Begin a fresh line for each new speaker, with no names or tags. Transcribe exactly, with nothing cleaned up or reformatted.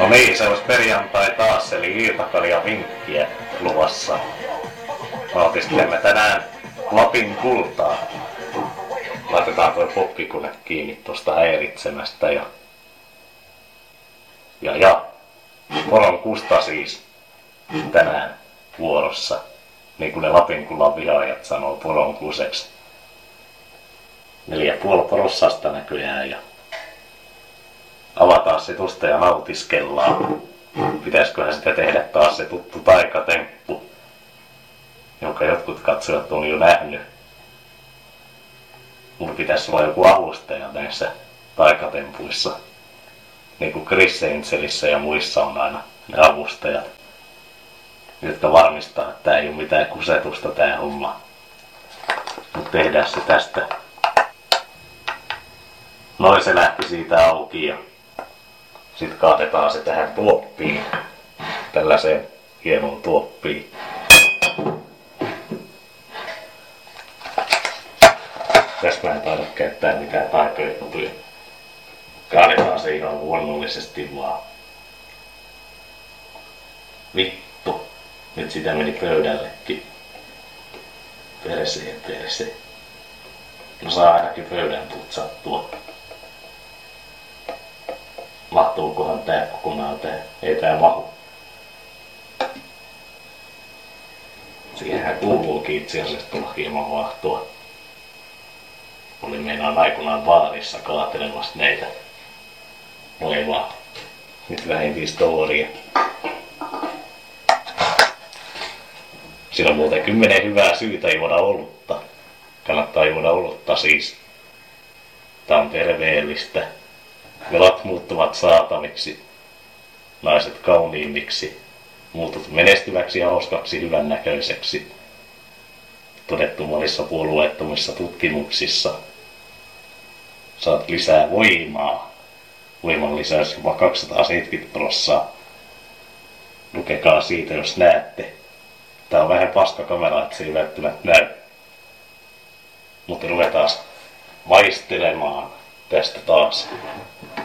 No niin, se olisi perjantai taas, eli iltakalia vinkkiä luvassa. Nautistelemme tänään Lapin kultaa. Laitetaan tuo poppikune kiinni tuosta häiritsemästä ja... Ja ja... Poron Kusta siis tänään vuorossa. Niin kuin ne Lapin kullan vihaajat sanoo Poron Kuseksi. Neljä puoli porossasta näköjään ja... Avataan se tuosta ja nautiskellaan. Pitäisiköhän sitä tehdä taas se tuttu taikatemppu, jonka jotkut katsojat on jo nähnyt. Mulla pitäisi olla joku avustaja näissä taikatempuissa. Niin kuin Chris Angelissä ja muissa on aina ne avustajat, jotka varmistaa, että tää ei ole mitään kusetusta tää homma. Mut tehdään se tästä. Noin se lähti siitä auki ja sitten kaadetaan se tähän tuoppiin. Tällaiseen hienoon tuoppiin. Tästä mä en taida käyttää mitään taikajuttuja. Kaadetaan se ihan luonnollisesti vaan. Vittu. Nyt sitä meni pöydällekin. Perseen perseen. No saa ainakin pöydän putsattua. Mahtuukohan tää kokonaan tää? Ei tää mahu. Siihenhän kuuluukin itse asiassa tulla hieman vahtoa. Olin meinaan aikoinaan baarissa kaatelemassa näitä. Moi vaan. Nyt vähintiin storia. Siinä on muuten kymmenen hyvää syytä juoda olutta. Kannattaa juoda olutta siis. Tää on terveellistä. Velat muuttuvat saataviksi, naiset kauniimmiksi, muutut menestyväksi ja hauskaksi hyvännäköiseksi. Todettu monissa puolueettomissa tutkimuksissa. Saat lisää voimaa. Voiman lisäys jopa kaksisataaseitsemänkymmentä prosenttia. Lukekaa siitä, jos näette. Tää on vähän paska kamera, että se ei välttämättä näy. Mutta ruvetaan maistelemaan tästä taas.